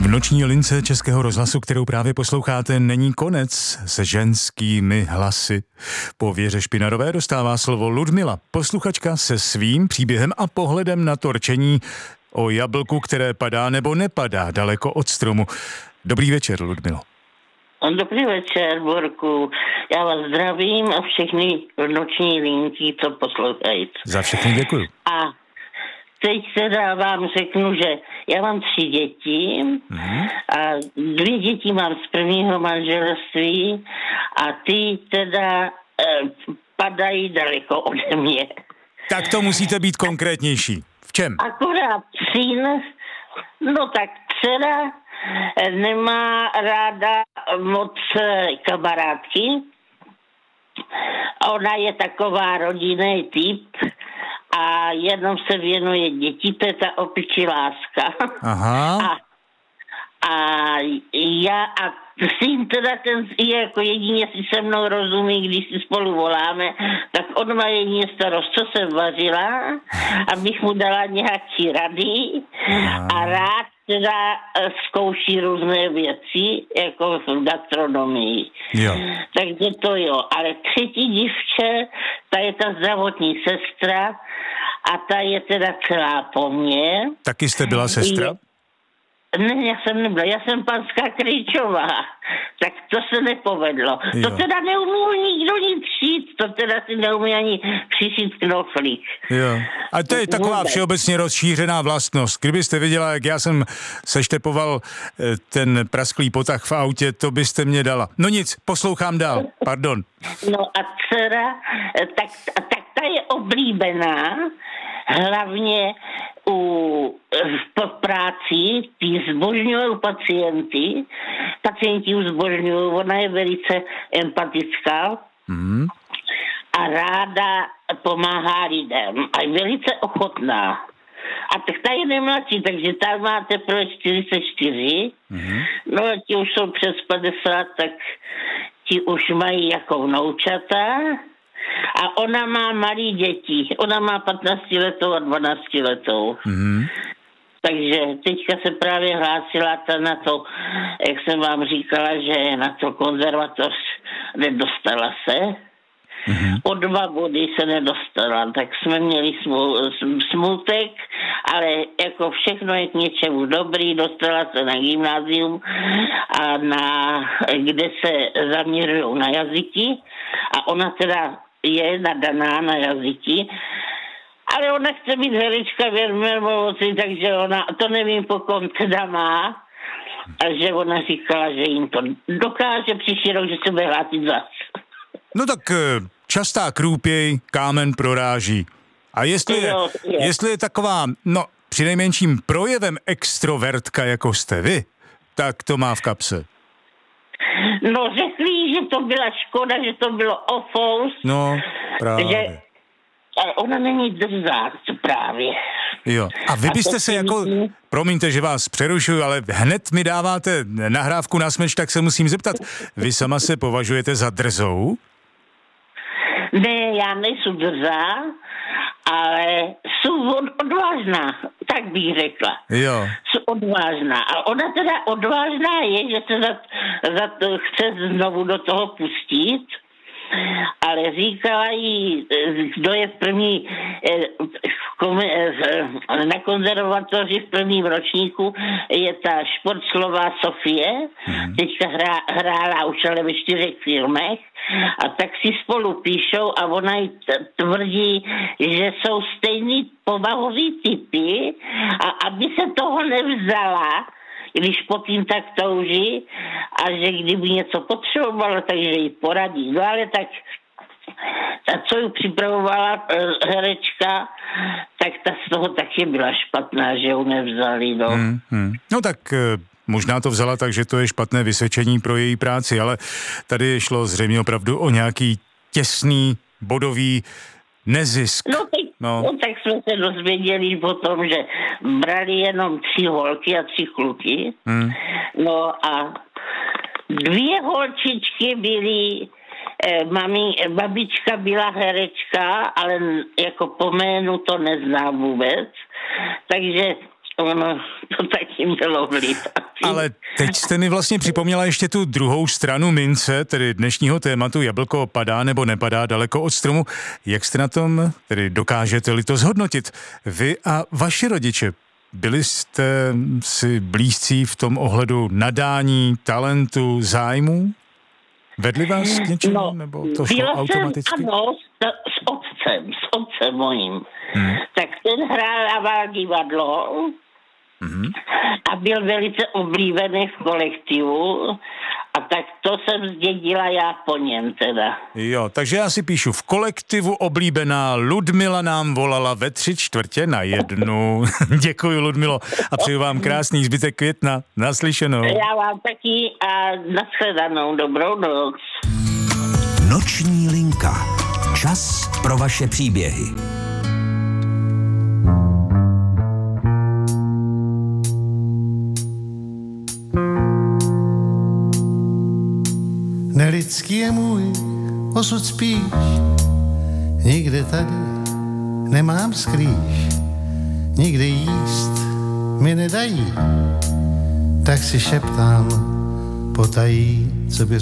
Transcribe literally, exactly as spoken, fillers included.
noční lince Českého rozhlasu, kterou právě posloucháte, není konec se ženskými hlasy. Po Věře Špinarové dostává slovo Ludmila, posluchačka se svým příběhem a pohledem na to rčení o jablku, které padá nebo nepadá daleko od stromu. Dobrý večer, Ludmilo. Dobrý večer, Borku. Já vás zdravím a všechny noční linky, co poslouchají. Za všechny děkuju. A teď teda vám řeknu, že já mám tři děti mm. a dvě děti mám z prvního manželství a ty teda e, padají daleko ode mě. Tak to musíte být konkrétnější. V čem? Akorát syn, no tak dcera nemá ráda moc kamarádky. Ona je taková rodinný typ a jenom se věnuje děti, to je ta opičí láska. Aha. A, a já a syn teda ten je jako jedině si se mnou rozumí, když si spolu voláme, tak on má jedině starost, co jsem vařila, abych mu dala nějaký rady a rád teda zkouší různé věci, jako v gastronomii. Jo. Takže to jo. Ale třetí dívče, ta je ta zdravotní sestra a ta je teda celá po mně. Taky jste byla sestra? Je... Ne, já jsem nebyla, já jsem panská Krejčová. Tak to se nepovedlo. Jo. To teda neumí nikdo nic šít, to teda si neumí ani přišít knoflík. Jo. A to je taková všeobecně rozšířená vlastnost. Kdybyste viděla, jak já jsem seštepoval ten prasklý potah v autě, to byste mě dala. No nic, poslouchám dál, pardon. No a dcera, tak, tak ta je oblíbená, hlavně u, v práci, ty zbožňují pacienty, pacienti ji zbožňují, ona je velice empatická mm. a ráda pomáhá lidem a je velice ochotná. A tak ta je nejmladší, takže ta má teprve čtyřicet čtyři, mm. no a ti už jsou přes padesát, tak ti už mají jako vnoučata. A ona má malý děti. Ona má patnáctiletou a dvanáctiletou. Mm-hmm. Takže teďka se právě hlásila ta na to, jak jsem vám říkala, že na to konzervatoř nedostala se. Mm-hmm. O dva body se nedostala. Tak jsme měli smutek, ale jako všechno je k něčemu dobrý. Dostala se na gymnázium, a na, kde se zaměřují na jazyky. A ona teda je nadaná na jazyky, ale ona chce být herečka v Jarmoloci, takže ona, to nevím, po kom teda má, a že ona říkala, že jim to dokáže příští rok, že se bude hlásit zas. No tak častá krůpěj, kámen proráží. A jestli je, jo, je. jestli je taková, no přinejmenším projevem extrovertka, jako jste vy, tak to má v kapse. No řekli, že to byla škoda, že to bylo ofous. No, právě. Že, ale ona není drzá, právě. Jo. A vy byste A se jako, myslím... promiňte, že vás přerušuju, ale hned mi dáváte nahrávku na smeč, tak se musím zeptat. Vy sama se považujete za drzou? Ne, já nejsem drzá, ale jsem odvážná, tak bych řekla. Jo. Jsem odvážná. A ona teda odvážná je, že se za, za to chce znovu do toho pustit, ale říkala jí, kdo je v první na konzervatoři v prvním ročníku, je ta športslová Sofie, mm. teďka hrá, hrála už ale ve čtyřech filmech, a tak si spolu píšou a ona jí tvrdí, že jsou stejný povahový typy a aby se toho nevzdala, když potom tak touží a že kdyby něco potřebovala, takže jí poradí. No ale tak ta, co ji připravovala herečka, tak ta z toho taky byla špatná, že ji nevzali. No, hmm, hmm. no tak možná to vzala tak, že to je špatné vysvědčení pro její práci, ale tady šlo zřejmě opravdu o nějaký těsný bodový nezisk. No, teď, no. no tak jsme se dozvěděli potom, že brali jenom tři holky a tři kluky. Hmm. No a dvě holčičky byly, eh, mami, babička byla herečka, ale jako po jménu to neznám vůbec. Takže ono to taky mělo vliv. Ale teď jste mi vlastně připomněla ještě tu druhou stranu mince, tedy dnešního tématu jablko padá nebo nepadá daleko od stromu. Jak jste na tom, tedy dokážete-li to zhodnotit? Vy a vaši rodiče, byli jste si blízcí v tom ohledu nadání, talentu, zájmu? Vedli vás k něčemu, no, nebo to šlo automaticky? Jsem, ano, s, s otcem, s otcem mojím. Hmm. Tak ten hrával divadlo hmm. a byl velice oblíbený v kolektivu a tak to jsem zdědila já po něm teda. Jo, takže já si píšu, v kolektivu oblíbená Ludmila nám volala ve tři čtvrtě na jednu. Děkuji, Ludmilo, a přeju vám krásný zbytek května. Naslyšenou. Já vám taky a nashledanou. Dobrou noc. Noční linka. Čas pro vaše příběhy. Nelidský je můj osud spíš, nikde tady nemám skrýš, nikde jíst mi nedají, tak si šeptám potají, co by